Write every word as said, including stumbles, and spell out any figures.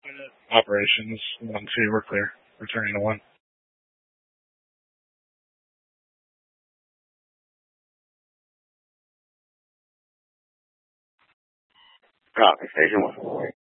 Operations, one, two, we're clear. Returning to one. Copy, station one.